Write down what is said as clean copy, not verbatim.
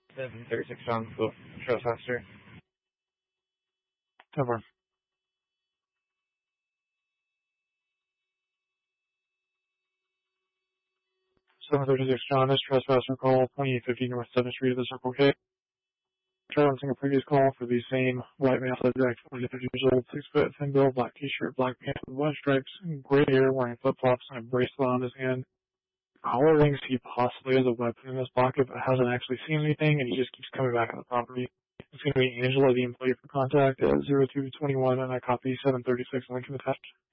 736 on the trespasser. 10-4. 736 John, this trespasser call 2850 North 7th Street of the Circle K. Referencing a previous call for the same white male subject, 40 to 50 years old, 6 foot, thin build, black t-shirt, black pants with white stripes, gray hair, wearing flip-flops and a bracelet on his hand. Caller thinks he possibly has a weapon in his pocket but hasn't actually seen anything, and he just keeps coming back on the property. It's going to be Angela, the employee for contact, at 0221, and I copy 736 Lincoln attached.